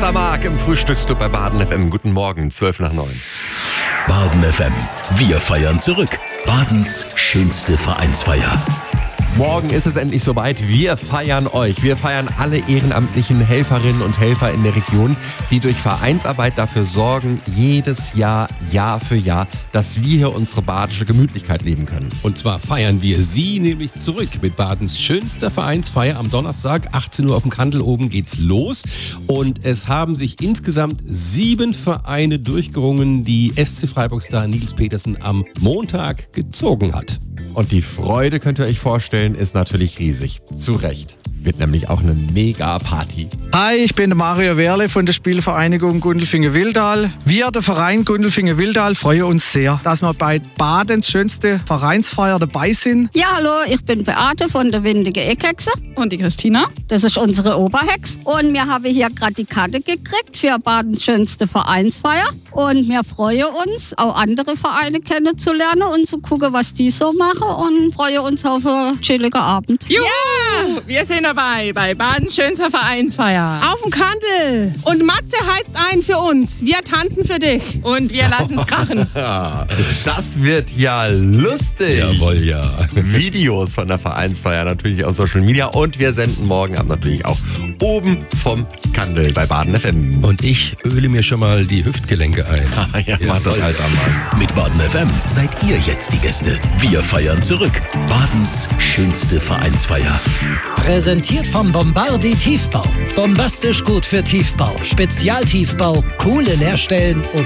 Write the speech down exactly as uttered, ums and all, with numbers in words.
Master Mark im Frühstücksclub bei Baden F M. Guten Morgen, zwölf nach neun. Baden F M. Wir feiern zurück. Badens schönste Vereinsfeier. Morgen ist es endlich soweit. Wir feiern euch. Wir feiern alle ehrenamtlichen Helferinnen und Helfer in der Region, die durch Vereinsarbeit dafür sorgen, jedes Jahr, Jahr für Jahr, dass wir hier unsere badische Gemütlichkeit leben können. Und zwar feiern wir sie nämlich zurück mit Badens schönster Vereinsfeier. Am Donnerstag, achtzehn Uhr auf dem Kandel oben geht's los. Und es haben sich insgesamt sieben Vereine durchgerungen, die S C Freiburg-Star Nils Petersen am Montag gezogen hat. Und die Freude, könnt ihr euch vorstellen, ist natürlich riesig. Zu Recht. Wird nämlich auch eine Mega-Party. Hi, ich bin der Mario Werle von der Spielvereinigung Gundelfingen-Wildal. Wir, der Verein Gundelfingen-Wildal, freuen uns sehr, dass wir bei Badens schönste Vereinsfeier dabei sind. Ja, hallo, ich bin Beate von der Windige Eckhexe. Und die Christina. Das ist unsere Oberhex. Und wir haben hier gerade die Karte gekriegt für Badens schönste Vereinsfeier. Und wir freuen uns, auch andere Vereine kennenzulernen und zu gucken, was die so machen. Und freuen uns auf einen chilligen Abend. Juhu! Ja! Wir sind dabei bei Badens schönster Vereinsfeier. Auf dem Kandel. Und Matze heizt ein für uns. Wir tanzen für dich. Und wir lassen es krachen. Das wird ja lustig. Jawohl, ja. Videos von der Vereinsfeier natürlich auf Social Media. Und wir senden morgen Abend natürlich auch oben vom Kandel bei Baden F M. Und ich öle mir schon mal die Hüftgelenke ein. ja, mach das halt einmal. Mit Baden F M seid ihr jetzt die Gäste. Wir feiern zurück. Badens schönste Vereinsfeier. Präsentiert vom Bombardi Tiefbau. Bombastisch gut für Tiefbau. Spezialtiefbau, coole Leerstellen und